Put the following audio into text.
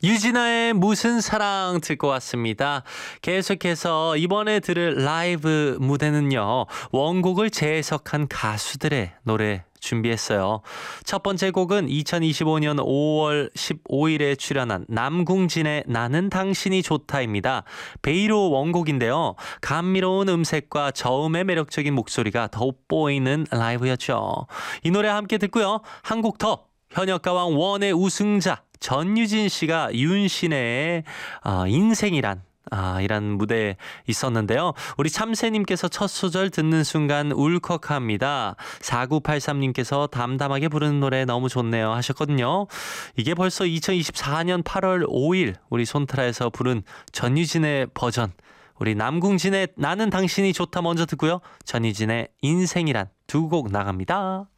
유진아의 무슨 사랑 듣고 왔습니다. 계속해서 이번에 들을 라이브 무대는요. 원곡을 재해석한 가수들의 노래 준비했어요. 첫 번째 곡은 2025년 5월 15일에 출연한 남궁진의 나는 당신이 좋다입니다. 베이로 원곡인데요. 감미로운 음색과 저음의 매력적인 목소리가 돋보이는 라이브였죠. 이 노래 함께 듣고요. 한 곡 더. 현역가왕 원의 우승자 전유진 씨가 윤신의 인생이란 이란 무대에 있었는데요. 우리 참새님께서 첫 소절 듣는 순간 울컥합니다. 4983님께서 담담하게 부르는 노래 너무 좋네요 하셨거든요. 이게 벌써 2024년 8월 5일 우리 손트라에서 부른 전유진의 버전, 우리 남궁진의 나는 당신이 좋다 먼저 듣고요. 전유진의 인생이란 두 곡 나갑니다.